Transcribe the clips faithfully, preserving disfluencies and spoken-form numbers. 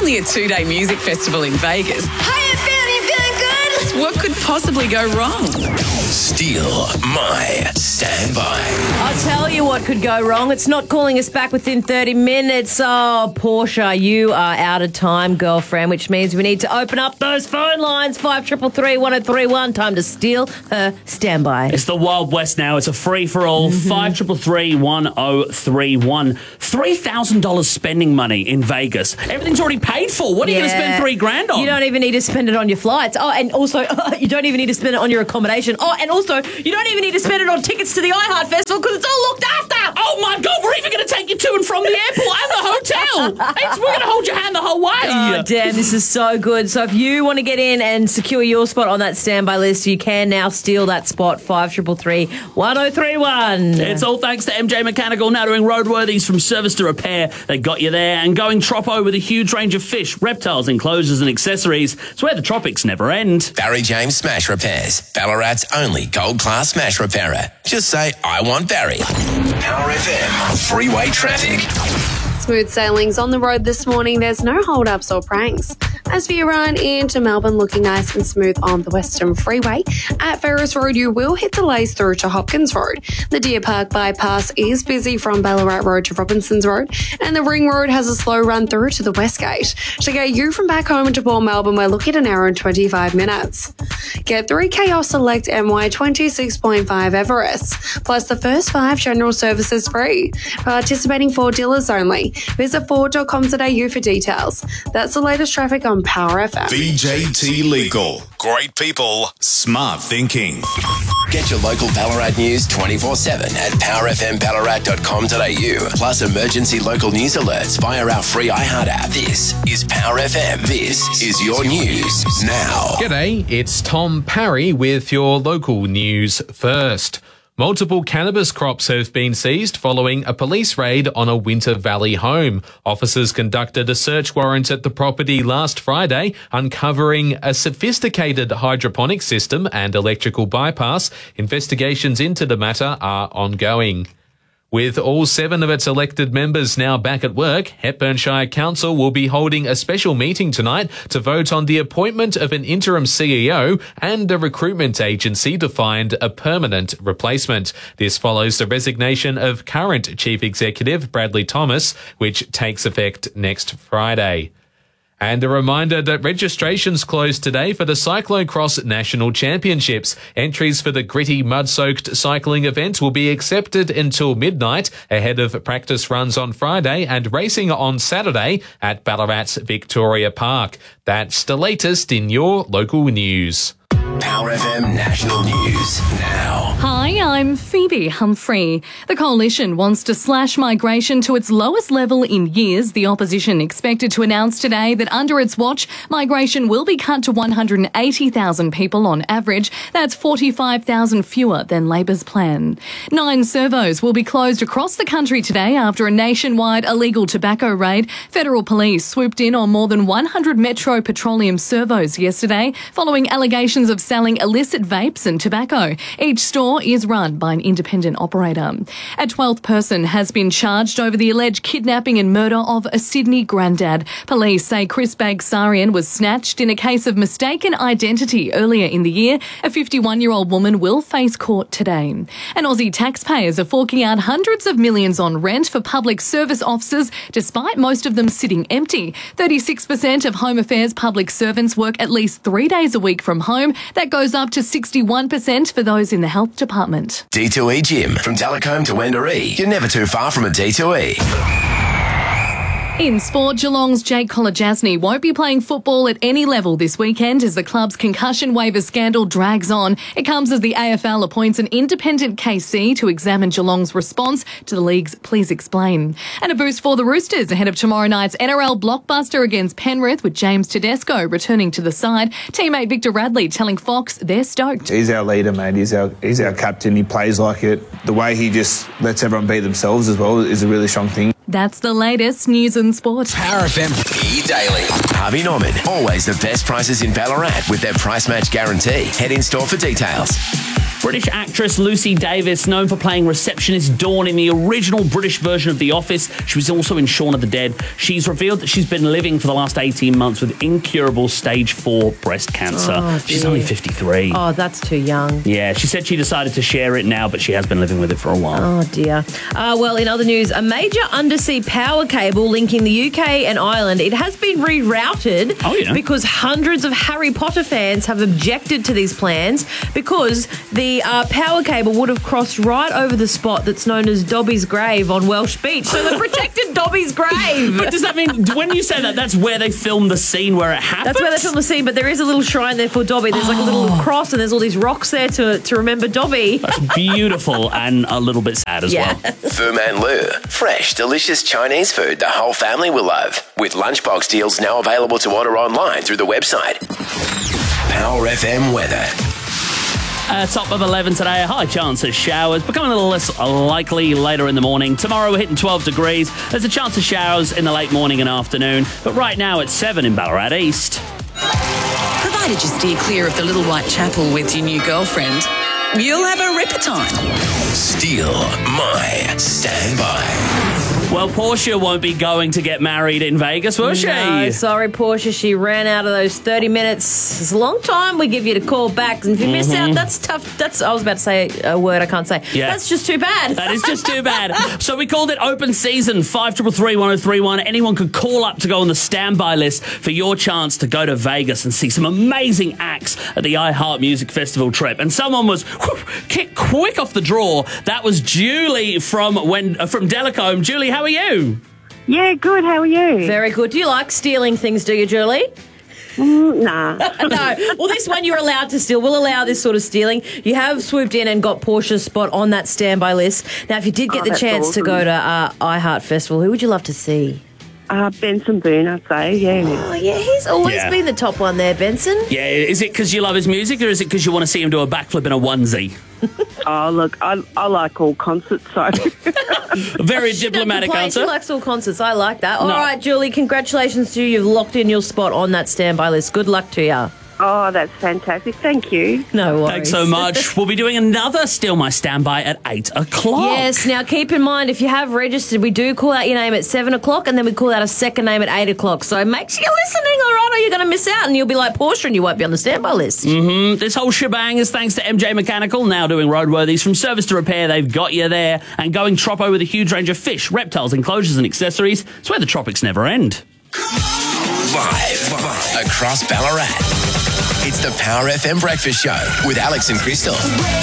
only a two-day music festival in Vegas. How you feeling? You feeling good? What could possibly go wrong? Steal my standby. I'll tell you what could go wrong. It's not calling us back within thirty minutes. Oh, Portia, you are out of time, girlfriend, which means we need to open up those phone lines. five three three, one oh three one. Time to steal her standby. It's the Wild West now. It's a free-for-all. five three three, one oh three one. three thousand dollars spending money in Vegas. Everything's already paid for. What are you going to spend three grand on? You don't even need to spend it on your flights. Oh, and also, you don't even need to spend it on your accommodation. Oh, and also, you don't even need to spend it on tickets to the iHeart Festival because it's all looked after. Oh, my God. We're even going to take you to and from the airport and the hotel. It's, we're going to hold your hand the whole way. Oh, damn. This is so good. So if you want to get in and secure your spot on that standby list, you can now steal that spot. five three three, one oh three one. It's all thanks to M J Mechanical, now doing roadworthies from service to repair. They got you there. And going Troppo with a huge range of fish, reptiles, enclosures and accessories. It's where the tropics never end. Barry James Smash Repairs. Ballarat's only gold-class smash repairer. Just say, I want Barry. Power F M. Freeway traffic. Smooth sailings on the road this morning. There's no hold-ups or pranks. As for your run into Melbourne, looking nice and smooth on the Western Freeway. At Ferris Road, you will hit delays through to Hopkins Road. The Deer Park bypass is busy from Ballarat Road to Robinsons Road, and the Ring Road has a slow run through to the West Gate. To get you from back home into Port Melbourne, we're looking at an hour and twenty-five minutes. Get three K off select M Y twenty-six point five Everest, plus the first five general services free. Participating Ford dealers only. Visit Ford dot com dot a u for details. That's the latest traffic on Power F M. V J T Legal. Great people, smart thinking. Get your local Ballarat news twenty-four seven at power f m ballarat dot com dot a u. Plus emergency local news alerts via our free iHeart app. This is Power F M. This is your news now. G'day, it's Tom Parry with your local news first. Multiple cannabis crops have been seized following a police raid on a Winter Valley home. Officers conducted a search warrant at the property last Friday, uncovering a sophisticated hydroponic system and electrical bypass. Investigations into the matter are ongoing. With all seven of its elected members now back at work, Hepburn Shire Council will be holding a special meeting tonight to vote on the appointment of an interim C E O and a recruitment agency to find a permanent replacement. This follows the resignation of current Chief Executive Bradley Thomas, which takes effect next Friday. And a reminder that registrations closed today for the Cyclocross National Championships. Entries for the gritty, mud-soaked cycling event will be accepted until midnight ahead of practice runs on Friday and racing on Saturday at Ballarat's Victoria Park. That's the latest in your local news. Power F M National News now. Hi, I'm Phoebe Humphrey. The Coalition wants to slash migration to its lowest level in years. The opposition expected to announce today that under its watch, migration will be cut to one hundred eighty thousand people on average. That's forty-five thousand fewer than Labor's plan. Nine servos will be closed across the country today after a nationwide illegal tobacco raid. Federal police swooped in on more than one hundred Metro Petroleum servos yesterday following allegations of selling illicit vapes and tobacco. Each store is run by an independent operator. A twelfth person has been charged over the alleged kidnapping and murder of a Sydney granddad. Police say Chris Bagsarian was snatched in a case of mistaken identity earlier in the year. A fifty-one-year-old woman will face court today. And Aussie taxpayers are forking out hundreds of millions on rent for public service offices, despite most of them sitting empty. thirty-six percent of Home Affairs public servants work at least three days a week from home. That goes up to sixty-one percent for those in the health department. D two E Gym. From Delacombe to Wendouree. You're never too far from a D two E. In sport, Geelong's Jake Kolodjasny won't be playing football at any level this weekend as the club's concussion waiver scandal drags on. It comes as the A F L appoints an independent K C to examine Geelong's response to the league's Please Explain. And a boost for the Roosters ahead of tomorrow night's N R L blockbuster against Penrith with James Tedesco returning to the side. Teammate Victor Radley telling Fox they're stoked. He's our leader, mate. He's our, he's our captain. He plays like it. The way he just lets everyone be themselves as well is a really strong thing. That's the latest news and sport. Power F M E-Daily. Harvey Norman. Always the best prices in Ballarat with their price match guarantee. Head in store for details. British actress Lucy Davis, known for playing receptionist Dawn in the original British version of The Office. She was also in Shaun of the Dead. She's revealed that she's been living for the last eighteen months with incurable stage four breast cancer. Oh, she's dear. only fifty-three. Oh, that's too young. Yeah, she said she decided to share it now, but she has been living with it for a while. Oh, dear. Uh, well, in other news, a major undersea power cable linking the U K and Ireland, it has been rerouted Oh, yeah. because hundreds of Harry Potter fans have objected to these plans because the uh, power cable would have crossed right over the spot that's known as Dobby's grave on Welsh Beach. So they protected Dobby's grave. But does that mean, when you say that, that's where they filmed the scene where it happens? That's where they filmed the scene, but there is a little shrine there for Dobby. There's like a little cross and there's all these rocks there to, to remember Dobby. That's beautiful and a little bit sad as Yeah. well. Fu Man Lu. Fresh, delicious Chinese food the whole family will love. With lunchbox deals now available to order online through the website. Power F M weather. Uh, top of eleven today, a high chance of showers, becoming a little less likely later in the morning. Tomorrow we're hitting twelve degrees. There's a chance of showers in the late morning and afternoon, but right now it's seven in Ballarat East. Provided you steer clear of the Little White Chapel with your new girlfriend, you'll have a ripper time. Steal my standby. Well, Portia won't be going to get married in Vegas, will she? No, sorry, Portia. She ran out of those thirty minutes. It's a long time we give you to call back. And if you miss Mhm. out, that's tough. That's I was about to say a word I can't say. Yeah. That's just too bad. That is just too bad. So we called it open season, five three three, one oh three one. Anyone could call up to go on the standby list for your chance to go to Vegas and see some amazing acts at the iHeart Music Festival trip. And someone was whew, kicked quick off the draw. That was Julie from when uh, from Delacombe. Julie, how are you? Yeah, good. How are you? Very good. Do you like stealing things, do you, Julie? Mm, nah. No. Well, this one you're allowed to steal. We'll allow this sort of stealing. You have swooped in and got Portia's spot on that standby list. Now, if you did get Oh, the that's chance awesome. to go to uh, iHeart Festival, who would you love to see? Uh, Benson Boone, I'd say, yeah. Oh, yeah, he's always Yeah. been the top one there, Benson. Yeah, is it because you love his music or is it because you want to see him do a backflip in a onesie? Oh, look, I, I like all concerts, so... A very diplomatic She answer. likes all concerts. I like that. All No. right, Julie, congratulations to you. You've locked in your spot on that standby list. Good luck to you. Oh, that's fantastic. Thank you. No worries. Thanks so much. We'll be doing another Steal My Standby at eight o'clock. Yes, now keep in mind, if you have registered, we do call out your name at seven o'clock and then we call out a second name at eight o'clock. So make sure you're listening, all right, or you're going to miss out and you'll be like Portia and you won't be on the standby list. Mm-hmm. This whole shebang is thanks to M J Mechanical, now doing roadworthies. From service to repair, they've got you there. And going Tropo with a huge range of fish, reptiles, enclosures and accessories. It's where the tropics never end. Live across Ballarat. It's the Power F M Breakfast Show with Alex and Crystal.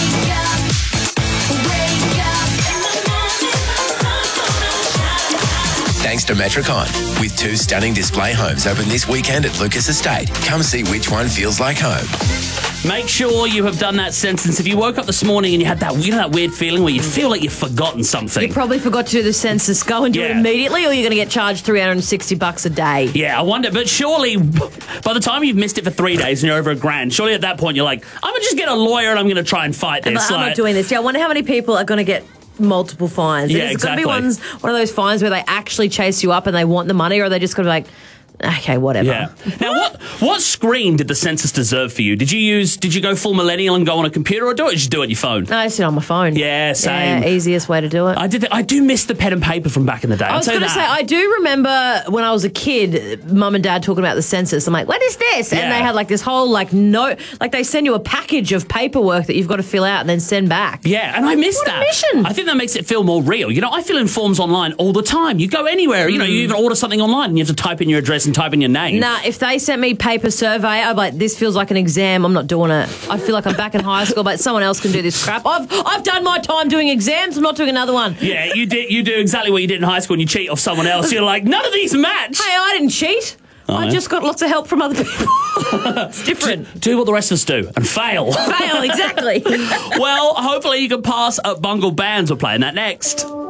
Thanks to Metricon. With two stunning display homes open this weekend at Lucas Estate. Come see which one feels like home. Make sure you have done that sentence. If you woke up this morning and you had that, you know, that weird feeling where you feel like you've forgotten something. You probably forgot to do the census. Go and do it Yeah. immediately or you're going to get charged three hundred sixty bucks a day. Yeah, I wonder, but surely by the time you've missed it for three days and you're over a grand, surely at that point you're like, I'm going to just get a lawyer and I'm going to try and fight I'm, this. like, I'm Like- not doing this. Yeah, I wonder how many people are going to get multiple fines. Yeah, Is it exactly. going to be ones, one of those fines where they actually chase you up and they want the money, or are they just going to be like, okay, whatever. Yeah. Now, what what screen did the census deserve for you? Did you use? Did you go full millennial and go on a computer, or do it? Just do it on your phone. No, I just did it on my phone. Yeah, same. Yeah, easiest way to do it. I did. I do miss the pen and paper from back in the day. I was I'll tell going you to say, that. I do remember when I was a kid, mum and dad talking about the census. I'm like, what is this? And Yeah. they had like this whole like note, like they send you a package of paperwork that you've got to fill out and then send back. Yeah, and I miss What a that. mission. I think that makes it feel more real. You know, I fill in forms online all the time. You go anywhere. You know, you even order something online and you have to type in your address and type in your name. Nah, if they sent me paper survey, I'd be like, this feels like an exam. I'm not doing it. I feel like I'm back in high school, but someone else can do this crap. I've I've done my time doing exams. I'm not doing another one. Yeah, you did. You do exactly what you did in high school, and you cheat off someone else. You're like, none of these match. Hey, I didn't cheat. Oh, I yeah? just got lots of help from other people. It's different. Do what the rest of us do and fail. Fail, exactly. Well, hopefully you can pass at Bungle Bands. We're playing that next.